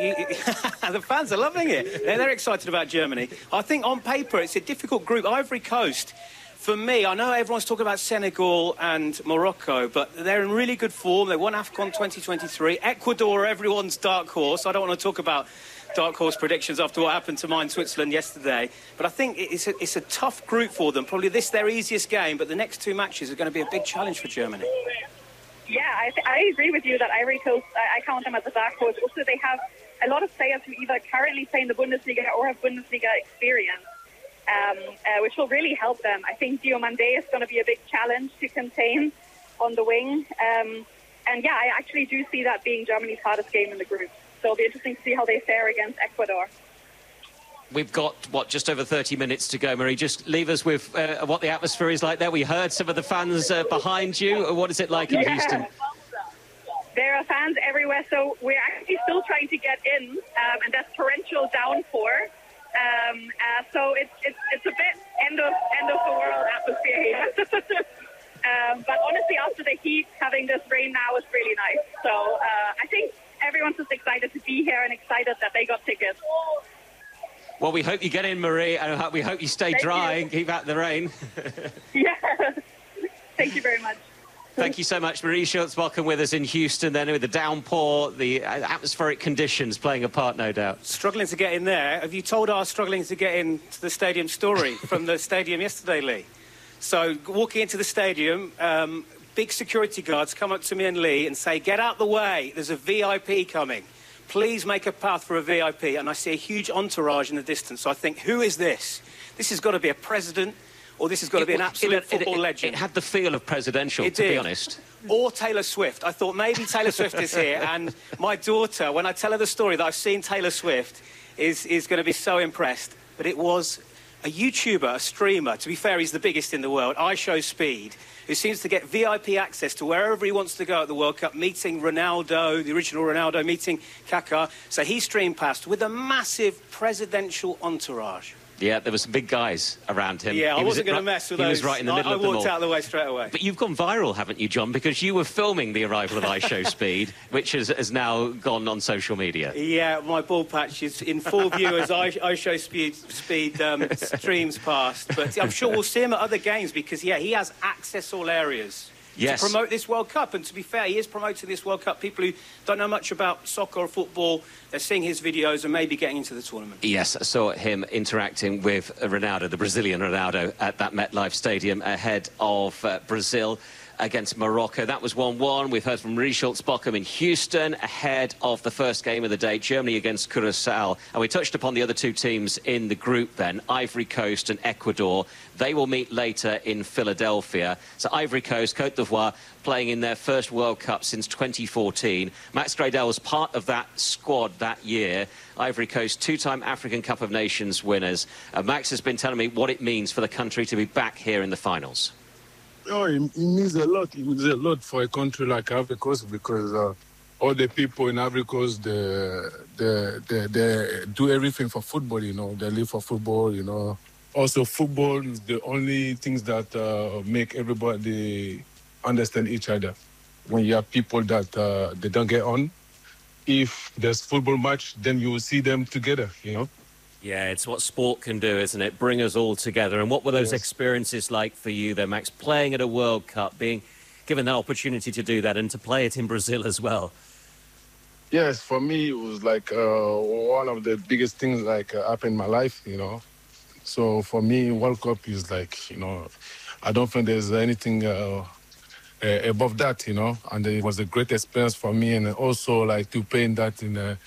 the fans are loving it. They're excited about Germany. I think on paper it's a difficult group. Ivory Coast, for me, I know everyone's talking about Senegal and Morocco, but they're in really good form. They won AFCON 2023. Ecuador, everyone's dark horse. I don't want to talk about dark horse predictions after what happened to mine Switzerland yesterday. But I think it's a tough group for them. Probably this their easiest game, but the next two matches are going to be a big challenge for Germany. Yeah, I agree with you that Ivory Coast, I count them as a dark horse. Also, they have a lot of players who either currently play in the Bundesliga or have Bundesliga experience, which will really help them. I think Diomande is going to be a big challenge to contain on the wing. And yeah, I actually do see that being Germany's hardest game in the group. So it'll be interesting to see how they fare against Ecuador. We've got, just over 30 minutes to go, Marie. Just leave us with what the atmosphere is like there. We heard some of the fans behind you. What is it like in Houston? There are fans everywhere, so we're actually still trying to get in, and that's torrential downpour. So it's a bit end of the world atmosphere here. But honestly, after the heat, having this rain now is really nice. So I think everyone's just excited to be here and excited that they got tickets. Well, we hope you get in, Marie, and we hope you stay dry and keep out the rain. Yeah. Thank you very much. Thank you so much, Marie Schulz-Bocken, with us in Houston, then with the downpour, the atmospheric conditions playing a part, no doubt. Struggling to get in there. Have you told our struggling to get into the stadium story from the stadium yesterday, Lee? So, walking into the stadium, big security guards come up to me and Lee and say, "Get out the way, there's a VIP coming. Please make a path for a VIP." And I see a huge entourage in the distance. So I think, who is this? This has got to be a president, or this has got to be an absolute football legend. It had the feel of presidential, to be honest. Or Taylor Swift. I thought maybe Taylor Swift is here. And my daughter, when I tell her the story that I've seen Taylor Swift, is going to be so impressed. But it was a YouTuber, a streamer. To be fair, he's the biggest in the world, iShowSpeed, who seems to get VIP access to wherever he wants to go at the World Cup, meeting Ronaldo, the original Ronaldo, meeting Kaká. So he streamed past with a massive presidential entourage. Yeah, there were some big guys around him. Yeah, I wasn't going to mess with those. He was right in the middle of them all. I walked out of the way straight away. But you've gone viral, haven't you, John? Because you were filming the arrival of iShowSpeed, which has now gone on social media. Yeah, my ball patch is in full view as iShowSpeed streams past. But I'm sure we'll see him at other games because, yeah, he has access all areas. Yes. To promote this World Cup. And to be fair, he is promoting this World Cup. People who don't know much about soccer or football, they're seeing his videos and maybe getting into the tournament. Yes, I saw him interacting with Ronaldo, the Brazilian Ronaldo, at that MetLife Stadium ahead of Brazil against Morocco. That was 1-1. We've heard from Marie Schulz-Bocken in Houston ahead of the first game of the day, Germany against Curaçao. And we touched upon the other two teams in the group then, Ivory Coast and Ecuador. They will meet later in Philadelphia. So Ivory Coast, Côte d'Ivoire, playing in their first World Cup since 2014. Max Gradel was part of that squad that year. Ivory Coast, two-time African Cup of Nations winners. Max has been telling me what it means for the country to be back here in the finals. Oh, it means a lot. It means a lot for a country like Ivory Coast because all the people in Ivory Coast, they do everything for football, you know. They live for football, you know. Also, football is the only things that make everybody understand each other. When you have people that they don't get on, if there's football match, then you will see them together, you know. Yeah, it's what sport can do, isn't it? Bring us all together. And what were those experiences like for you then, Max? Playing at a World Cup, being given that opportunity to do that and to play it in Brazil as well. Yes, for me, it was like one of the biggest things like happened in my life, you know. So for me, World Cup is like, you know, I don't think there's anything above that, you know. And it was a great experience for me, and also like to play in that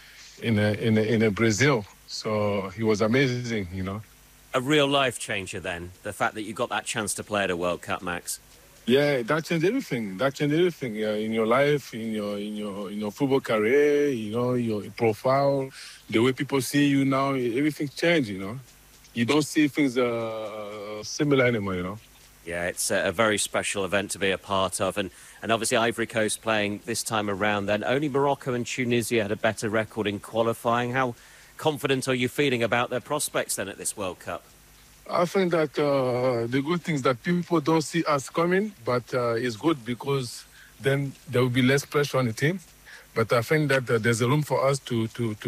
in Brazil. So it was amazing, you know. A real life changer then, the fact that you got that chance to play at a World Cup, Max. Yeah, that changed everything. That changed everything in your life, in your football career, you know, your profile, the way people see you now. Everything changed, you know. You don't see things similar anymore, you know. Yeah, it's a very special event to be a part of, and obviously Ivory Coast playing this time around. Then only Morocco and Tunisia had a better record in qualifying. How confident are you feeling about their prospects then at this World Cup? I think that the good things that people don't see us coming, but it's good because then there will be less pressure on the team. But I think that there's a room for us to